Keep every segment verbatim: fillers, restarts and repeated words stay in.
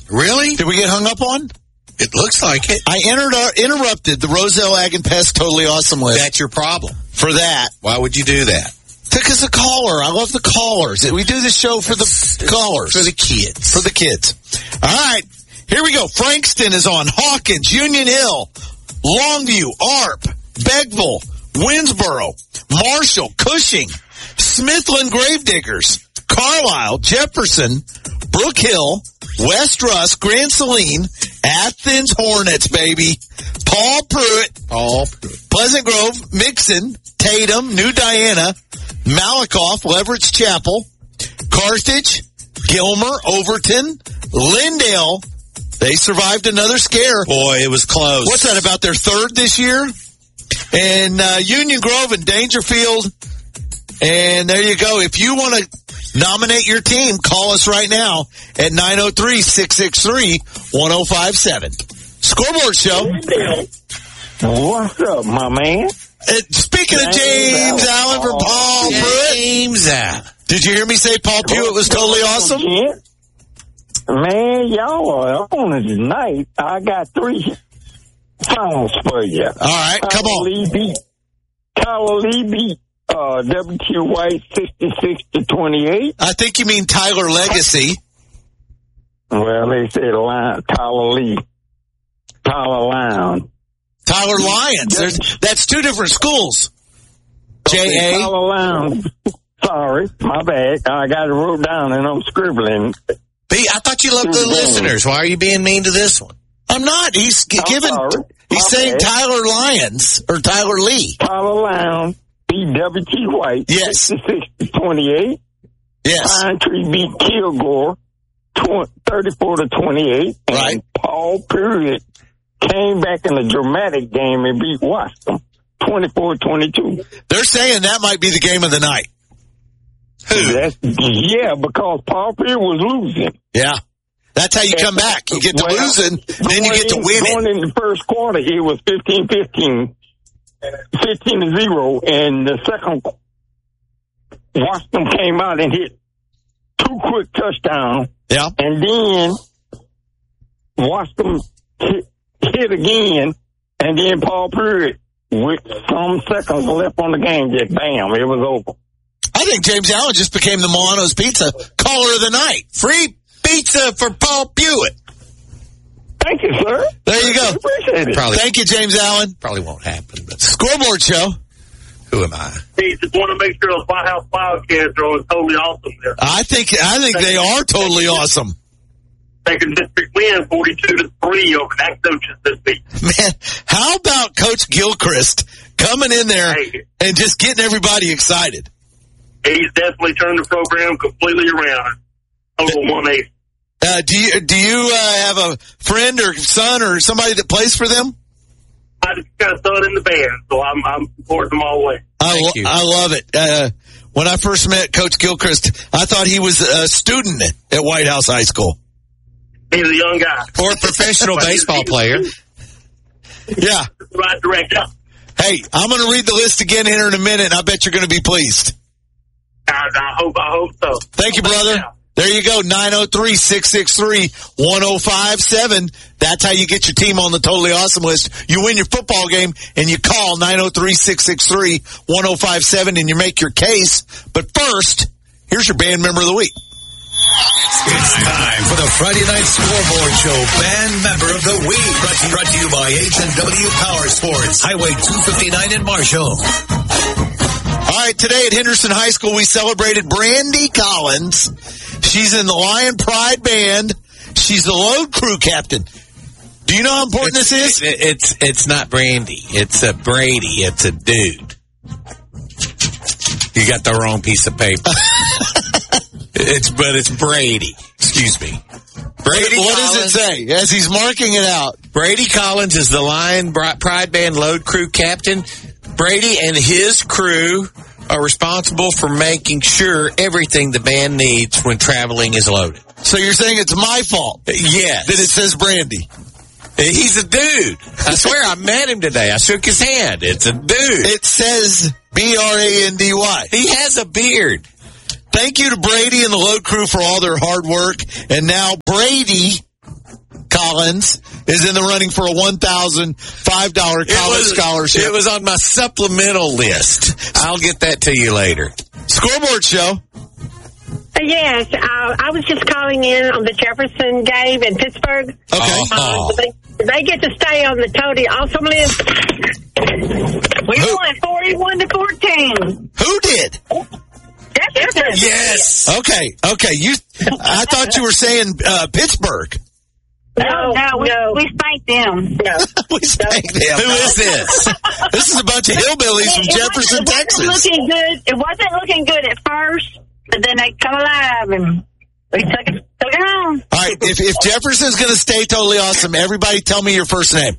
Really? Did we get hung up on? It looks like it. I entered, uh, interrupted the Roselle Ag and Pest Totally Awesome list. That's your problem. For that. Why would you do that? Because the caller. I love the callers. We do this show for the callers. For the kids. For the kids. All right. Here we go. Frankston is on. Hawkins, Union Hill, Longview, Arp, Beggville, Winsboro, Marshall, Cushing, Smithland Gravediggers, Carlisle, Jefferson, Brook Hill, West Russ, Grand Saline, Athens Hornets, baby. Paul Pruitt, Paul Pruitt. Pleasant Grove, Mixon, Tatum, New Diana, Malakoff, Leverett's Chapel, Carthage, Gilmer, Overton, Lindale. They survived another scare. Boy, it was close. What's that, about their third this year? And uh, Union Grove and Dangerfield. And there you go. If you want to nominate your team, call us right now at nine oh three, six six three, one oh five seven. Scoreboard Show. What's up, my man? Uh, speaking of James Allen for Paul Pruitt. James Allen. Did you hear me say Paul Pruitt was totally awesome? Man, y'all are on it tonight. I got three songs for you. All right, come Tyler on. Lee beat, Tyler Lee beat uh, W Q White sixty-six to twenty-eight. I think you mean Tyler Legacy. Well, they said Lion, Tyler Lee. Tyler Lounge. Tyler Lyons. There's, that's two different schools. J A. Tyler Lounge. Sorry, my bad. I got it wrote down and I'm scribbling. B, I thought you loved the listeners. Why are you being mean to this one? I'm not. He's g- I'm given. sorry. He's My saying bad. Tyler Lyons or Tyler Lee. Tyler Lounge beat W T White Yes. sixty-six to twenty-eight. Yes. Pine Tree beat Kilgore thirty-four to twenty-eight. And Right. Paul Pruitt came back in a dramatic game and beat Washington twenty-four twenty-two. They're saying that might be the game of the night. Who? That's, yeah, because Paul Pruitt was losing. Yeah. That's how you come back. You get to Well, losing, then you going get to in- win Going it. in the first quarter, it was fifteen fifteen. fifteen to zero. And the second, Washington came out and hit two quick touchdowns. Yeah. And then Washington hit, hit again. And then Paul Pruitt, with some seconds left on the game, just bam, it was over. I think James Allen just became the Milano's Pizza caller of the night. Free pizza for Paul Pruitt. Thank you, sir. There you go. Appreciate it. Probably, Thank you, James Allen. probably won't happen, but Scoreboard Show. who am I? Hey, just want to make sure those White House Wildcats are always totally awesome there. I think I think they are totally awesome. Taking district win forty-two to three over that coaches this week. Man, how about Coach Gilchrist coming in there Hey. and just getting everybody excited? He's definitely turned the program completely around. Total one eighty. Uh, do you do you uh, have a friend or son or somebody that plays for them? I just got a son in the band, so I'm I'm supporting them all the way. I, Thank lo- you. I love it. Uh, when I first met Coach Gilchrist, I thought he was a student at White House High School. He's a young guy. Or a professional baseball player. Yeah. Right direction. Hey, I'm going to read the list again here in a minute, and I bet you're going to be pleased. I, I hope I hope so. Thank you, brother. Yeah. There you go, nine oh three, six six three, one oh five seven. That's how you get your team on the Totally Awesome list. You win your football game, and you call nine oh three, six six three, one oh five seven, and you make your case. But first, here's your band member of the week. It's time for the Friday Night Scoreboard Show Band Member of the Week. Brought to, brought to you by H and W Power Sports, Highway two fifty-nine in Marshall. All right, today at Henderson High School, we celebrated Brandy Collins. She's in the Lion Pride Band. She's the load crew captain. Do you know how important It's, this is? it- it's it's not Brandy. It's a Brady. It's a dude. You got the wrong piece of paper. it's but it's Brady. Excuse me. Brady. What Collins, does it say as he's marking it out? Brady Collins is the Lion Bri- Pride Band load crew captain. Brady and his crew are responsible for making sure everything the band needs when traveling is loaded. So you're saying it's my fault Yes. that it says Brandy? He's a dude. I swear I met him today. I shook his hand. It's a dude. It says B R A N D Y. He has a beard. Thank you to Brady and the load crew for all their hard work. And now Brady Collins is in the running for a one thousand five dollars college was, scholarship. It was on my supplemental list. I'll get that to you later. Scoreboard show. Yes, uh, I was just calling in on the Jefferson game in Pittsburgh. Okay. Oh. Uh, they, they get to stay on the Toady Awesome list. We Who? won forty-one to fourteen. Who did? Jefferson. Yes. Okay, okay. You, I thought you were saying uh, Pittsburgh. No, no, we, no. we spanked them. No. We spanked them. Who is this? This is a bunch of hillbillies from It- it Jefferson, wasn't, it Texas. wasn't looking good. It wasn't looking good at first, but then they come alive and we took it, took it home. All right, if, if Jefferson's going to stay totally awesome, everybody tell me your first name.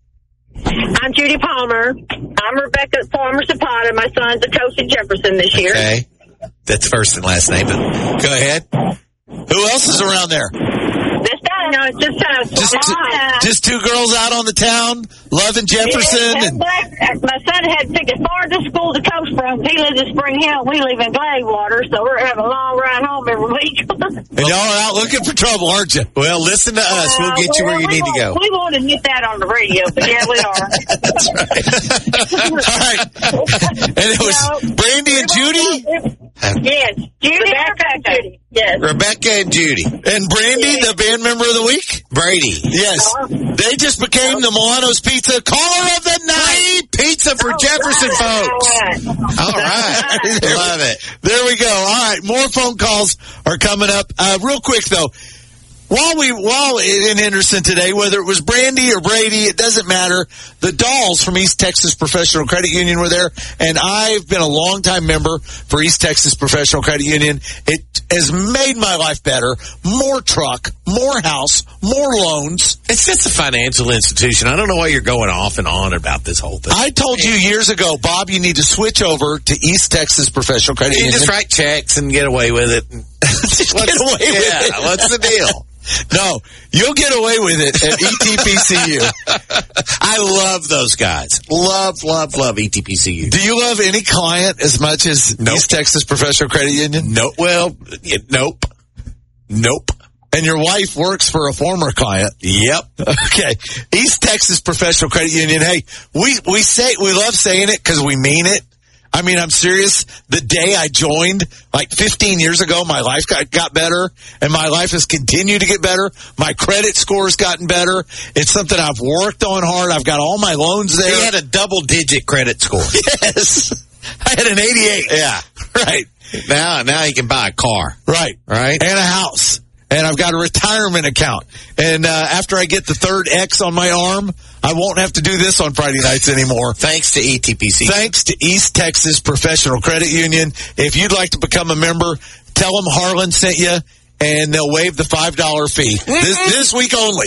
I'm Judy Palmer. I'm Rebecca Palmer Zapata. My son's a coach at Jefferson this year. Okay. That's first and last name. But go ahead. Who else is around there? This time, no, it's just us. Just, Uh, just two girls out on the town, loving Jefferson. yeah, And black, my son had picked as far as school to coach from. He lives in Spring Hill. We live in Gladewater, so we're having a long ride home every week. and y'all are out looking for trouble, aren't you? Well, listen to us. We'll get you where you we need to go. won't- We won't admit that on the radio, but yeah, we are. That's right. All right. And it was No. Brandy and Judy? Yes, Judy Rebecca and Judy. Yes. Rebecca and Judy. And Brandy, the band member of the week? Brady. Yes. They just became the Milano's Pizza Caller of the Night. Free pizza for Jefferson folks. All right. Love it. There we go. All right. More phone calls are coming up. Uh, real quick, though. While we, while in Henderson today, whether it was Brandy or Brady, it doesn't matter. The Dolls from East Texas Professional Credit Union were there, and I've been a longtime member for East Texas Professional Credit Union. It has made my life better. More truck, more house, more loans. It's just a financial institution. I don't know why you're going off and on about this whole thing. I told you years ago, Bob, you need to switch over to East Texas Professional Credit You Union. just write checks and get away with it. Just get away yeah, with it. What's the deal? No, you'll get away with it at E T P C U. I love those guys. Love, love, love E T P C U. Do you love any client as much as Nope. East Texas Professional Credit Union? No, well, yeah, nope. Nope. And your wife works for a former client. Yep. Okay. East Texas Professional Credit Union. Hey, we, we say, we love saying it because we mean it. I mean, I'm serious. The day I joined, like fifteen years ago, my life got, got better, and my life has continued to get better. My credit score has gotten better. It's something I've worked on hard. I've got all my loans there. He had a double-digit credit score. Yes. I had an eighty-eight. Yeah. Right. Now, now he can buy a car. Right. Right. And a house. And I've got a retirement account. And uh, after I get the third X on my arm, I won't have to do this on Friday nights anymore. Thanks to E T P C. Thanks to East Texas Professional Credit Union. If you'd like to become a member, tell them Harlan sent you, and they'll waive the five dollar fee. This, this week only.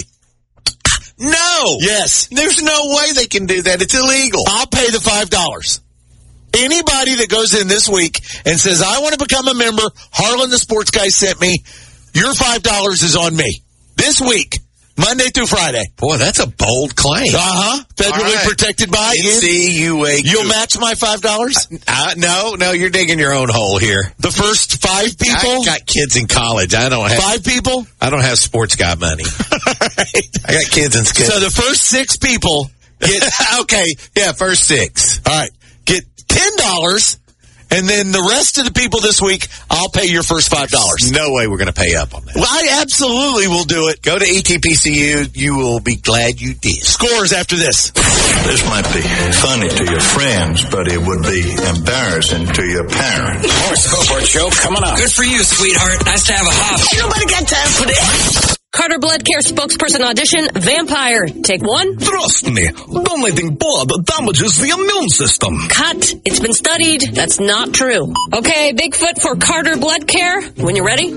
No. Yes. There's no way they can do that. It's illegal. I'll pay the five dollars. Anybody that goes in this week and says, I want to become a member, Harlan the Sports Guy sent me, your five dollars is on me. This week, Monday through Friday. Boy, that's a bold claim. Uh-huh. Federally All right. protected by N C U A. You'll match my five dollars? Uh, no, no, you're digging your own hole here. The first five people? I got kids in college. I don't have Five people? I don't have sports guy money. I got kids in school. So the first six people get, okay, yeah, first six. all right, get ten dollars, and then the rest of the people this week, I'll pay your first five dollars. No way we're going to pay up on that. Well, I absolutely will do it. Go to E T P C U. You will be glad you did. Scores after this. This might be funny to your friends, but it would be embarrassing to your parents. More Scoreboard Show coming up. Good for you, sweetheart. Nice to have a hop. Nobody got time for this. Carter Blood Care spokesperson audition, Vampire. Take one. Trust me, donating blood damages the immune system. Cut. It's been studied. That's not true. Okay, Bigfoot for Carter Blood Care. When you're ready.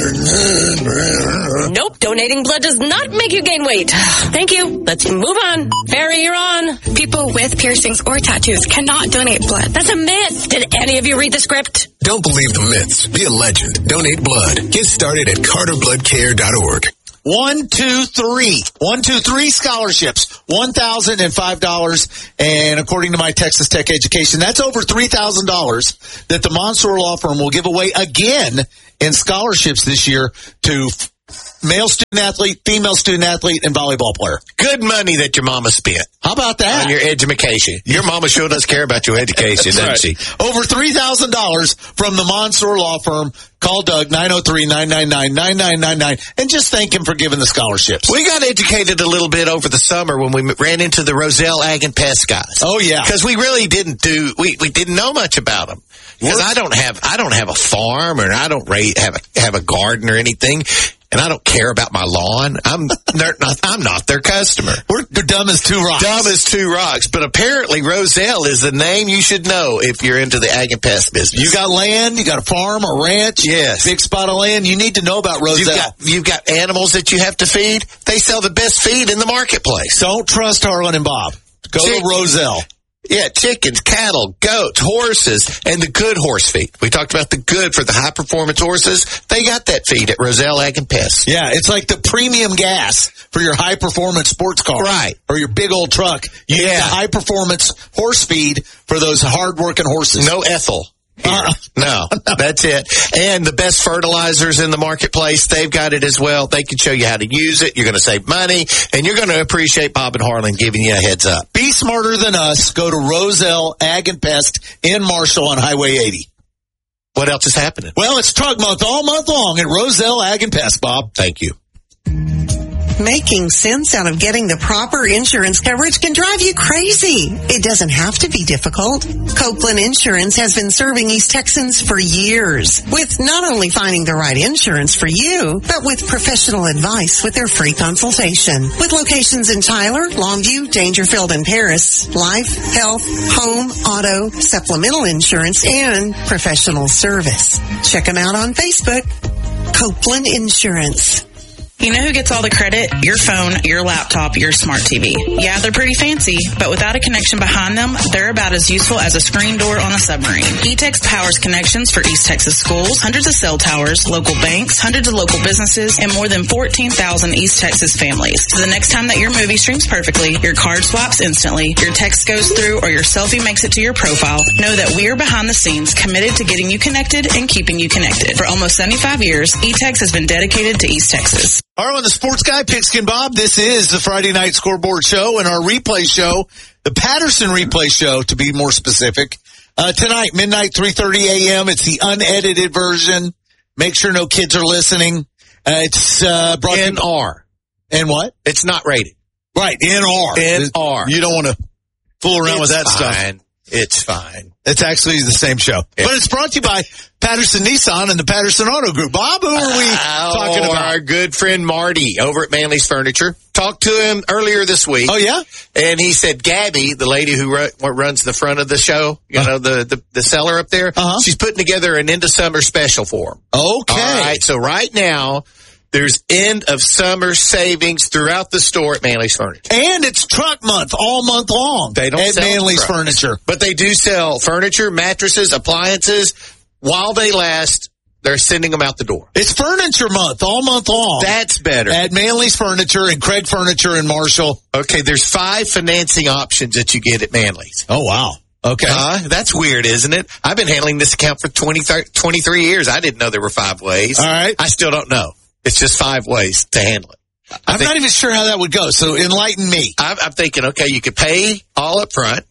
Nope, donating blood does not make you gain weight. Thank you. Let's move on. Harry, you're on. People with piercings or tattoos cannot donate blood. That's a myth. Did any of you read the script? Don't believe the myths. Be a legend. Donate blood. Get started at carter blood care dot org. One, two, three. One, two, three scholarships. One thousand and five dollars. And according to my Texas Tech education, that's over three thousand dollars that the Monsoor Law Firm will give away again in scholarships this year to male student athlete, female student athlete, and volleyball player. Good money that your mama spent. How about that? On your education. Your mama sure does care about your education, doesn't right. she? Over three thousand dollars from the Monsoor Law Firm. Call Doug, nine oh three, nine nine nine, nine nine nine nine, and just thank him for giving the scholarships. We got educated a little bit over the summer when we ran into the Roselle Ag and Pest guys. Oh, yeah. Because we really didn't do, we, we didn't know much about them. Because I don't have, I don't have a farm, or I don't raise, have a, have a garden or anything. And I don't care about my lawn. I'm not, I'm not their customer. We're dumb as two rocks. Dumb as two rocks. But apparently Roselle is the name you should know if you're into the ag and pest business. You got land, you got a farm, a ranch, yes, big spot of land. You need to know about Roselle. You've got, you've got animals that you have to feed. They sell the best feed in the marketplace. Don't trust Harlan and Bob. Go Chick- to Roselle. Yeah, chickens, cattle, goats, horses, and the good horse feed. We talked about the good for the high-performance horses. They got that feed at Roselle Ag and Pest. Yeah, it's like the premium gas for your high-performance sports car. Right. Or your big old truck. You yeah. get the high-performance horse feed for those hard-working horses. No ethyl. Uh, no, that's it. And the best fertilizers in the marketplace, they've got it as well. They can show you how to use it. You're going to save money, and you're going to appreciate Bob and Harlan giving you a heads up. Be smarter than us. Go to Roselle Ag and Pest in Marshall on Highway eighty. What else is happening? Well, it's Truck Month all month long at Roselle Ag and Pest, Bob. Thank you. Making sense out of getting the proper insurance coverage can drive you crazy. It doesn't have to be difficult. Copeland Insurance has been serving East Texans for years with not only finding the right insurance for you, but with professional advice with their free consultation. With locations in Tyler, Longview, Dangerfield, and Paris, life, health, home, auto, supplemental insurance, and professional service. Check them out on Facebook. Copeland Insurance. You know who gets all the credit? Your phone, your laptop, your smart T V. Yeah, they're pretty fancy, but without a connection behind them, they're about as useful as a screen door on a submarine. E-Tex powers connections for East Texas schools, hundreds of cell towers, local banks, hundreds of local businesses, and more than fourteen thousand East Texas families. So the next time that your movie streams perfectly, your card swaps instantly, your text goes through, or your selfie makes it to your profile, know that we are behind the scenes committed to getting you connected and keeping you connected. For almost seventy-five years, E-Tex has been dedicated to East Texas. Harlan, the sports guy, Pigskin Bob. This is the Friday Night Scoreboard Show and our replay show, the Patterson replay show, to be more specific. Uh, tonight, midnight, three thirty a.m. It's the unedited version. Make sure no kids are listening. Uh, it's uh, brought N R. And what? It's not rated. Right, N R. N R. You don't want to fool around it's with that fine. stuff. It's fine. It's actually the same show. Yeah. But it's brought to you by Patterson Nissan and the Patterson Auto Group. Bob, who are we uh, talking about? Our good friend Marty over at Manley's Furniture. Talked to him earlier this week. Oh, yeah? And he said Gabby, the lady who ru- runs the front of the show, you uh-huh. know, the, the, the seller up there, uh-huh. she's putting together an end-of-summer special for him. Okay. All right, so right now, there's end-of-summer savings throughout the store at Manley's Furniture. And it's Truck Month all month long they don't at sell Manley's trucks, Furniture. But they do sell furniture, mattresses, appliances. While they last, they're sending them out the door. It's Furniture Month all month long. That's better. At Manley's Furniture and Craig Furniture in Marshall. Okay, there's five financing options that you get at Manley's. Oh, wow. Okay. Uh, that's weird, isn't it? I've been handling this account for twenty, thirty, twenty-three years. I didn't know there were five ways. All right. I still don't know. It's just five ways to handle it. I I'm think, not even sure how that would go, so enlighten me. I'm, I'm thinking, okay, you could pay all up front.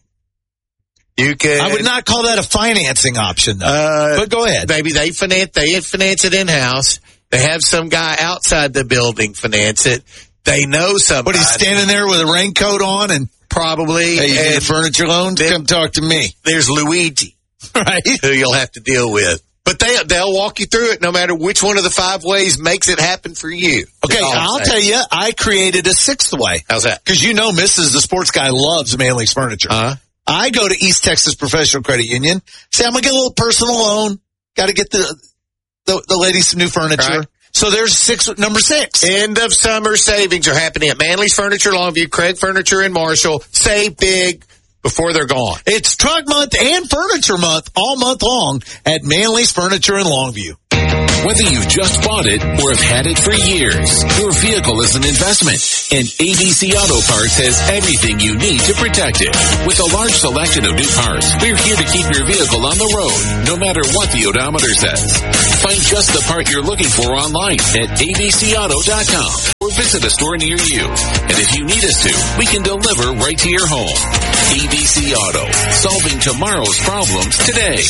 You could. I would not call that a financing option, though. Uh, but go ahead. Maybe they finance, they finance it in-house. They have some guy outside the building finance it. They know somebody. But he's standing there with a raincoat on and probably. Hey, you and need a furniture loan? then, Come talk to me. There's Luigi, right? Who you'll have to deal with. But they, they'll walk you through it no matter which one of the five ways makes it happen for you. Okay, I'll tell you, I created a sixth way. How's that? Because you know Missus the Sports Guy loves Manley's Furniture. Uh-huh. I go to East Texas Professional Credit Union, say I'm going to get a little personal loan, got to get the, the the ladies some new furniture. Right. So there's six, number six. End of summer savings are happening at Manley's Furniture, Longview, Craig Furniture in Marshall. Save big before they're gone. It's Truck Month and Furniture Month all month long at Manley's Furniture in Longview. Whether you've just bought it or have had it for years, your vehicle is an investment, and A B C Auto Parts has everything you need to protect it. With a large selection of new parts, we're here to keep your vehicle on the road, no matter what the odometer says. Find just the part you're looking for online at A B C auto dot com or visit a store near you. And if you need us to, we can deliver right to your home. A B C Auto, solving tomorrow's problems today.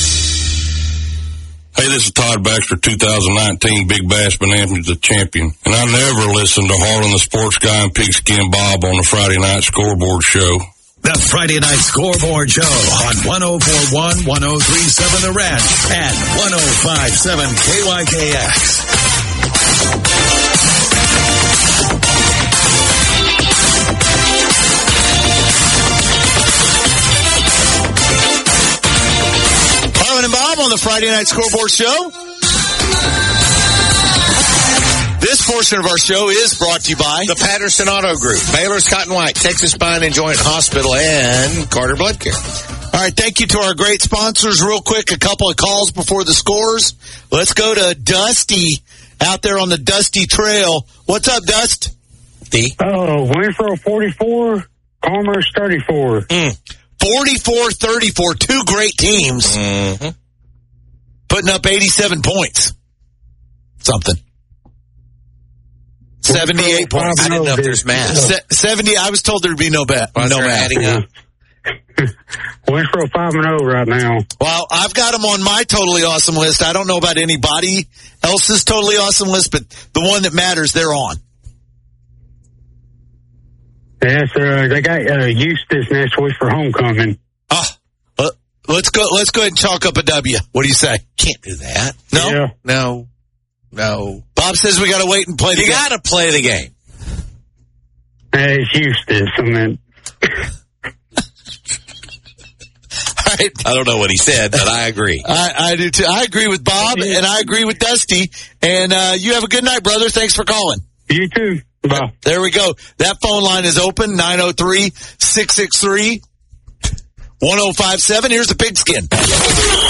Hey, this is Todd Baxter, two thousand nineteen Big Bass Bonanza champion. And I never listen to Harlan the Sports Guy and Pigskin Bob on the Friday Night Scoreboard Show. The Friday Night Scoreboard Show on one oh four point one, one oh three point seven The Ranch and one oh five point seven K Y K X. Harlan and Bob on the Friday Night Scoreboard Show. This portion of our show is brought to you by the Patterson Auto Group, Baylor Scott and White, Texas Spine and Joint Hospital, and Carter Blood Care. All right, thank you to our great sponsors. Real quick, a couple of calls before the scores. Let's go to Dusty out there on the Dusty Trail. What's up, Dust? D. Oh, Winsboro forty-four, Commerce thirty-four. Mm. forty-four thirty-four, two great teams. Mm-hmm. Putting up eighty-seven points. Something. seventy-eight points. I didn't know if there's math. Se- seventy, I was told there'd be no bet. Well, no they're math. adding up. Winsboro five and oh right now. Well, I've got them on my totally awesome list. I don't know about anybody else's totally awesome list, but the one that matters, they're on. Yes, uh, they got uh, Eustis next week for homecoming. Oh, uh, let's go. Let's go ahead and chalk up a W. What do you say? Can't do that. No, yeah. no, no. Bob says we got to wait and play the you game. You got to play the game. Hey, it's Eustis. I mean, all right. I don't know what he said, but I agree. I, I do too. I agree with Bob, and I agree with Dusty. And uh, you have a good night, brother. Thanks for calling. You too. Bye. There we go. That phone line is open, nine oh three, six six three, one oh five seven. Here's the Pigskin.